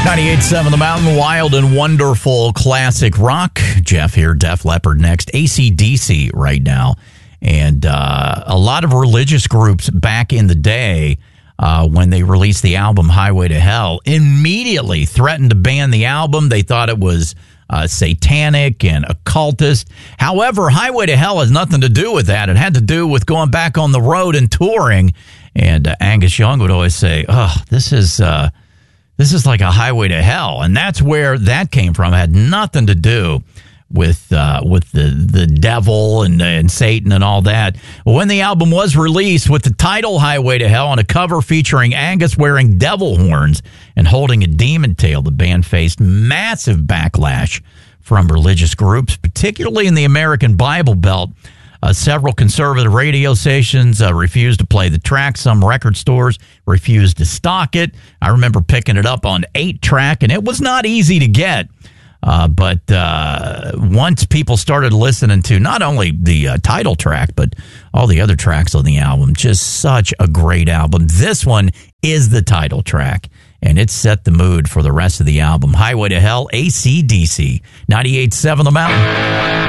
98.7 The Mountain, wild and wonderful classic rock. Jeff here, Def Leppard next. AC/DC right now. And a lot of religious groups back in the day, when they released the album Highway to Hell, immediately threatened to ban the album. They thought it was satanic and occultist. However, Highway to Hell has nothing to do with that. It had to do with going back on the road and touring. And Angus Young would always say, this is like a highway to hell. And that's where that came from. It had nothing to do with the devil and Satan and all that. When the album was released with the title Highway to Hell on a cover featuring Angus wearing devil horns and holding a demon tail, the band faced massive backlash from religious groups, particularly in the American Bible Belt. Several conservative radio stations refused to play the track. Some record stores refused to stock it. I remember picking it up on 8-track, and it was not easy to get. But once people started listening to not only the title track, but all the other tracks on the album, just such a great album. This one is the title track, and it set the mood for the rest of the album. Highway to Hell, AC/DC, 98.7 The Mountain.